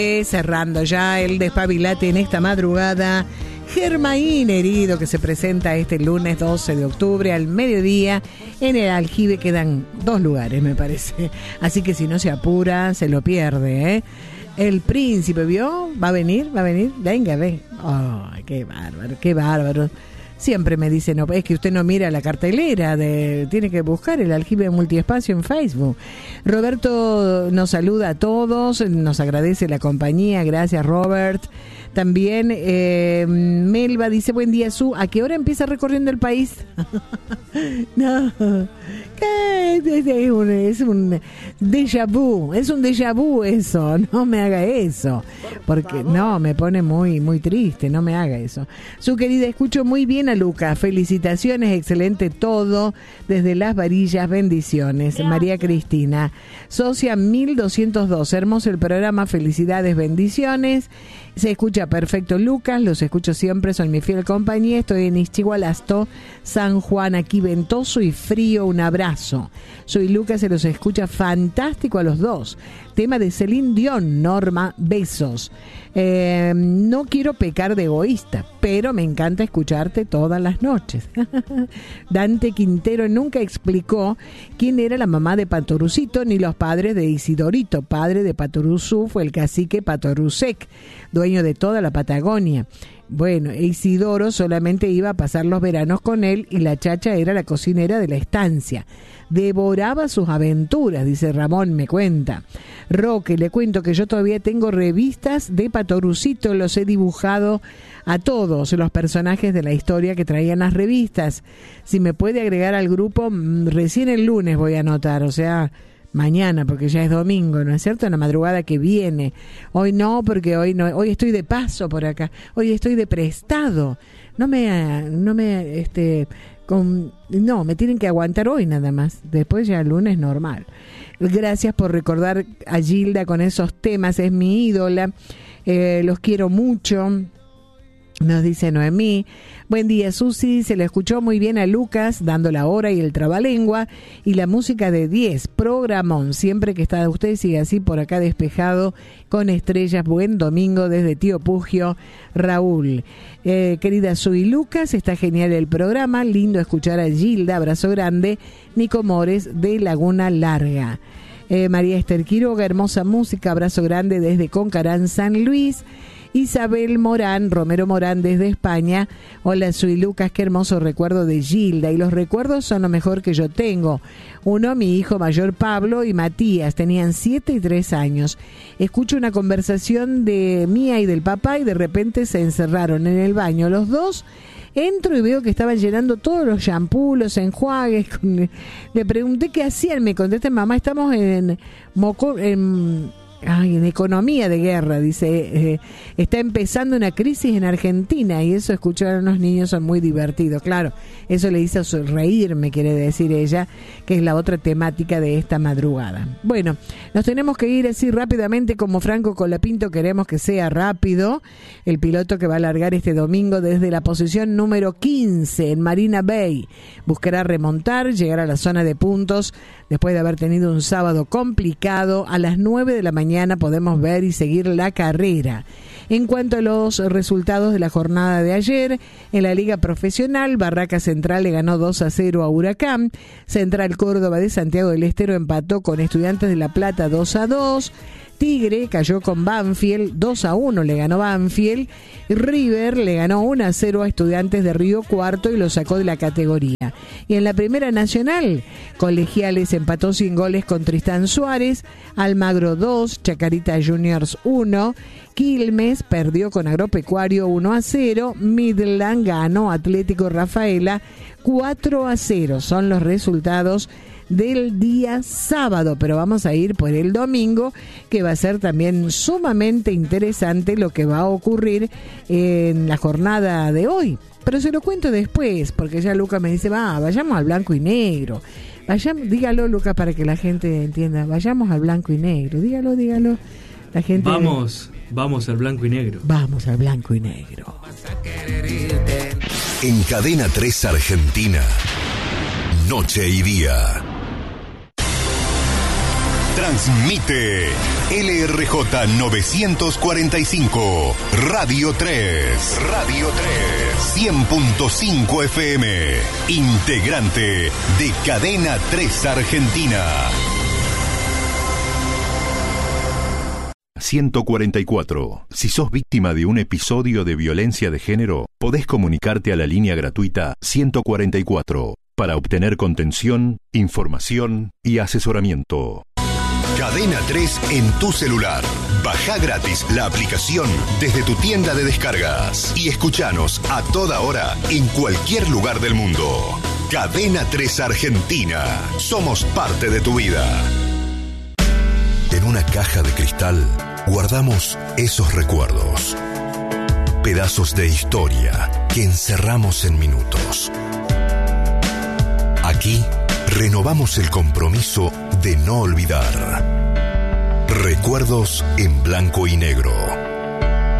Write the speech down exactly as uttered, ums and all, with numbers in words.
Cerrando ya el Despabilate en esta madrugada, Germain Herido, que se presenta este lunes doce de octubre al mediodía en el Aljibe. Quedan dos lugares, me parece, así que si no se apura se lo pierde, ¿eh? El Príncipe, ¿vio? ¿Va a venir? ¿Va a venir? Venga, ven. Oh, qué bárbaro, qué bárbaro. Siempre me dicen, no, es que usted no mira la cartelera, de, tiene que buscar el Aljibe Multiespacio en Facebook. Roberto nos saluda a todos, nos agradece la compañía, gracias Robert. También eh, Melba dice, buen día Su, ¿a qué hora empieza recorriendo el país? No, es un, es un déjà vu, es un déjà vu eso, no me haga eso, porque no, me pone muy, muy triste, no me haga eso. Su querida, escucho muy bien a Lucas, felicitaciones, excelente todo, desde Las Varillas, bendiciones. María Cristina, socia mil doscientos dos, hermoso el programa, felicidades, bendiciones. Se escucha perfecto Lucas, los escucho siempre, son mi fiel compañía, estoy en Ixchigualasto, San Juan, aquí ventoso y frío, un abrazo. Soy Lucas, se los escucha fantástico a los dos. Tema de Celine Dion, Norma, besos. Eh, no quiero pecar de egoísta, pero me encanta escucharte todas las noches. Dante Quintero nunca explicó quién era la mamá de Patorucito ni los padres de Isidorito. Padre de Patoruzú fue el cacique Patoruzek, dueño de toda la Patagonia. Bueno, Isidoro solamente iba a pasar los veranos con él y la chacha era la cocinera de la estancia. Devoraba sus aventuras, dice Ramón, me cuenta. Roque, le cuento que yo todavía tengo revistas de Patorucito, los he dibujado a todos los personajes de la historia que traían las revistas. Si me puede agregar al grupo, recién el lunes voy a anotar, o sea, mañana, porque ya es domingo, ¿no es cierto? En la madrugada que viene. Hoy no, porque hoy no, hoy estoy de paso por acá. Hoy estoy de prestado. No me, no me, este, con, no, me tienen que aguantar hoy nada más. Después ya el lunes normal. Gracias por recordar a Gilda con esos temas. Es mi ídola. Eh, los quiero mucho. Nos dice Noemí, buen día Susi, se le escuchó muy bien a Lucas dando la hora y el trabalengua y la música de diez, programón, siempre que está usted sigue así por acá despejado con estrellas, buen domingo desde Tío Pugio, Raúl. Eh, querida Susi Lucas, está genial el programa, lindo escuchar a Gilda, abrazo grande, Nico Mores de Laguna Larga. Eh, María Esther Quiroga, hermosa música, abrazo grande desde Concarán, San Luis. Isabel Morán, Romero Morán desde España. Hola, soy Lucas, qué hermoso recuerdo de Gilda. Y los recuerdos son lo mejor que yo tengo. Uno, mi hijo mayor Pablo y Matías, tenían siete y tres años. Escucho una conversación de mía y del papá y de repente se encerraron en el baño los dos. Entro y veo que estaban llenando todos los shampoos, los enjuagues. Le pregunté qué hacían, me contesta mamá, estamos en Moco... En, Ay, en economía de guerra, dice, eh, está empezando una crisis en Argentina y eso escuchar a los niños son muy divertidos. Claro, eso le hizo reírme, quiere decir ella, que es la otra temática de esta madrugada. Bueno, nos tenemos que ir así rápidamente como Franco Colapinto, queremos que sea rápido. El piloto que va a largar este domingo desde la posición número quince en Marina Bay. Buscará remontar, llegar a la zona de puntos después de haber tenido un sábado complicado. A las nueve de la mañana Mañana podemos ver y seguir la carrera. En cuanto a los resultados de la jornada de ayer, en la Liga Profesional, Barraca Central le ganó dos a cero a Huracán, Central Córdoba de Santiago del Estero empató con Estudiantes de La Plata dos a dos, Tigre cayó con Banfield, dos a uno le ganó Banfield, River le ganó uno a cero a Estudiantes de Río Cuarto y lo sacó de la categoría. Y en la Primera Nacional, Colegiales empató sin goles con Tristán Suárez, Almagro dos, Chacarita Juniors uno, Quilmes perdió con Agropecuario uno a cero, Midland ganó Atlético Rafaela cuatro a cero. Son los resultados del día sábado, pero vamos a ir por el domingo, que va a ser también sumamente interesante lo que va a ocurrir en la jornada de hoy. Pero se lo cuento después, porque ya Lucas me dice, va, vayamos al blanco y negro. Vayamos, dígalo, Lucas, para que la gente entienda. Vayamos al blanco y negro. Dígalo, dígalo. La gente. Vamos, vamos al blanco y negro. Vamos al blanco y negro. En Cadena tres Argentina, noche y día. Transmite L R J novecientos cuarenta y cinco, Radio tres. Radio tres. cien punto cinco F M. Integrante de Cadena tres Argentina. ciento cuarenta y cuatro. Si sos víctima de un episodio de violencia de género, podés comunicarte a la línea gratuita ciento cuarenta y cuatro para obtener contención, información y asesoramiento. Cadena tres en tu celular. Baja gratis la aplicación desde tu tienda de descargas y escuchanos a toda hora en cualquier lugar del mundo. Cadena tres Argentina. Somos parte de tu vida. En una caja de cristal guardamos esos recuerdos. Pedazos de historia que encerramos en minutos. Aquí renovamos el compromiso de no olvidar. Recuerdos en blanco y negro.